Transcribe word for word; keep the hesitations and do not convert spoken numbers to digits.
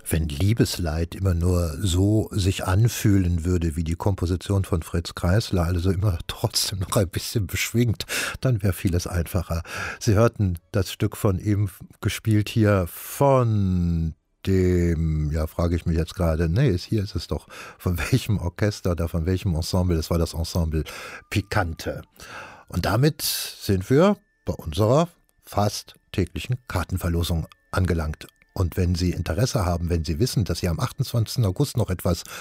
Wenn Liebesleid immer nur so sich anfühlen würde wie die Komposition von Fritz Kreisler, also immer trotzdem noch ein bisschen beschwingt, dann wäre vieles einfacher. Sie hörten das Stück von ihm gespielt hier von dem, ja, frage ich mich jetzt gerade, nee, ist- hier ist es doch, von welchem Orchester oder von welchem Ensemble, das war das Ensemble Pikante. Und damit sind wir bei unserer fast täglichen Kartenverlosung angelangt. Und wenn Sie Interesse haben, wenn Sie wissen, dass Sie am achtundzwanzigsten August noch etwas